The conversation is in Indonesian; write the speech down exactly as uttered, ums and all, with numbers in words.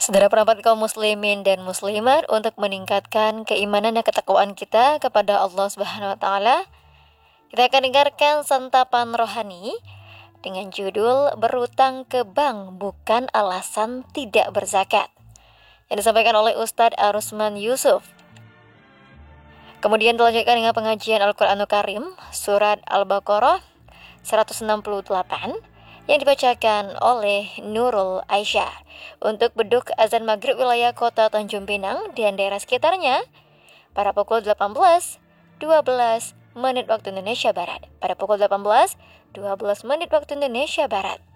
Saudara perabat kaum muslimin dan muslimat, untuk meningkatkan keimanan dan ketakwaan kita kepada Allah Subhanahu wa taala, kita akan dengarkan santapan rohani dengan judul Berutang ke Bank Bukan Alasan Tidak Berzakat, yang disampaikan oleh Ustadz Arusman Yusuf. Kemudian dilanjutkan dengan pengajian Al-Qur'anul Karim surat Al-Baqarah seratus enam puluh delapan yang dibacakan oleh Nurul Aisyah untuk beduk azan maghrib wilayah kota Tanjung Pinang dan daerah sekitarnya pada pukul delapan belas dua belas menit waktu Indonesia Barat. Pada pukul delapan belas dua belas menit waktu Indonesia Barat.